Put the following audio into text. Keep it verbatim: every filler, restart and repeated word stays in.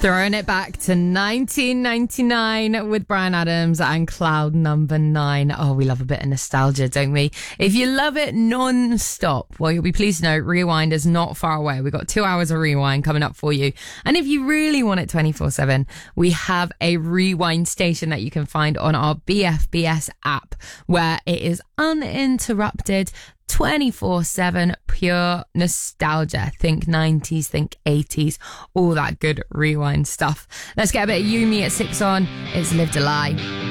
Throwing it back to nineteen ninety-nine with Bryan Adams and Cloud Number Nine. Oh, we love a bit of nostalgia, don't we? If you love it non-stop, well, you'll be pleased to know Rewind is not far away. We've got two hours of Rewind coming up for you. And if you really want it twenty-four seven, we have a Rewind station that you can find on our B F B S app, where it is uninterrupted, twenty-four seven pure nostalgia. Think nineties, think eighties, all that good Rewind stuff. Let's get a bit of Yumi at six on. It's Live to Lie.